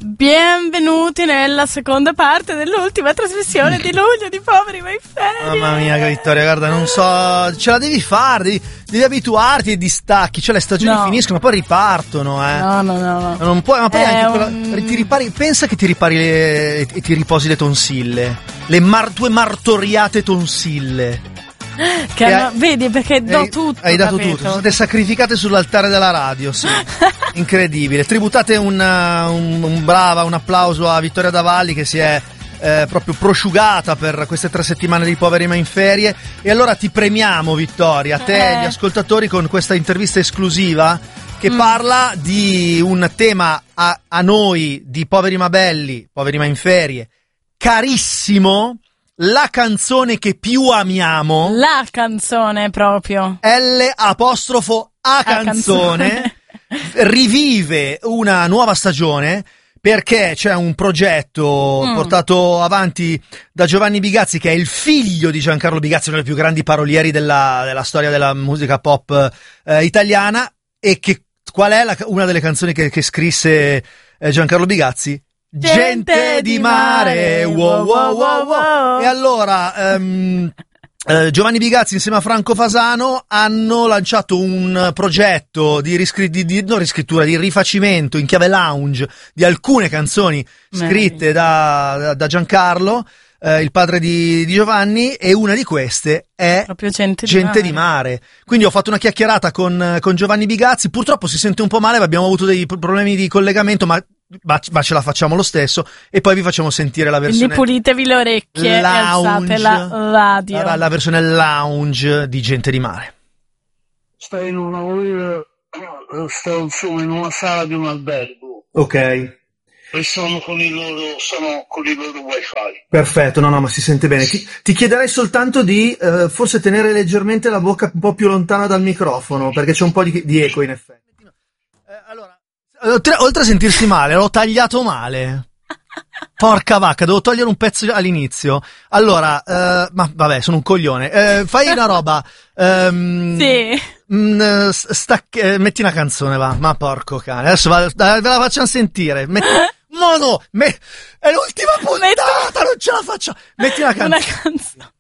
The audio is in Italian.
Benvenuti nella seconda parte dell'ultima trasmissione di luglio di Poveri ma in ferie. Mamma mia, che Vittoria, guarda, non so, ce la devi fare, devi abituarti e distacchi, cioè le stagioni finiscono, poi ripartono, No. Non puoi, ma poi anche ti ripari, pensa che ti ripari e ti riposi le tonsille, tue martoriate tonsille. Vedi, perché do tutto. Hai dato tutto, sono state sacrificate sull'altare della radio, sì. Incredibile. Tributate un applauso a Vittoria Davalli, che si è proprio prosciugata per queste 3 settimane di Poveri ma in ferie. E allora ti premiamo, Vittoria, a te e gli ascoltatori, con questa intervista esclusiva che parla di un tema a noi di Poveri ma belli, Poveri ma in ferie, carissimo. La canzone che più amiamo. La canzone proprio. L''A canzone. Rivive una nuova stagione perché c'è un progetto portato avanti da Giovanni Bigazzi, che è il figlio di Giancarlo Bigazzi, uno dei più grandi parolieri della storia della musica pop italiana. E che qual è una delle canzoni che scrisse Giancarlo Bigazzi? Gente di mare, wow, wow, wow, wow. E allora Giovanni Bigazzi insieme a Franco Fasano hanno lanciato un progetto di rifacimento in chiave lounge di alcune canzoni scritte da Giancarlo, il padre di Giovanni, e una di queste è proprio Gente di mare. Quindi ho fatto una chiacchierata con Giovanni Bigazzi. Purtroppo si sente un po' male, abbiamo avuto dei problemi di collegamento, ma ce la facciamo lo stesso, e poi vi facciamo sentire la versione. Quindi pulitevi le orecchie lounge, e alzate la radio. La versione lounge di Gente di mare. Stai in una sala di un albergo. Ok. E sono con il loro wifi. Perfetto, no, ma si sente bene. Ti chiederei soltanto di forse tenere leggermente la bocca un po' più lontana dal microfono, perché c'è un po' di eco in effetti. Oltre a sentirsi male, l'ho tagliato male. Porca vacca, devo togliere un pezzo all'inizio. Allora, ma vabbè, sono un coglione. Fai una roba. Sì. Metti una canzone, va. Ma porco cane. Adesso ve la facciamo sentire. È l'ultima puntata, non ce la faccio. Metti una canzone.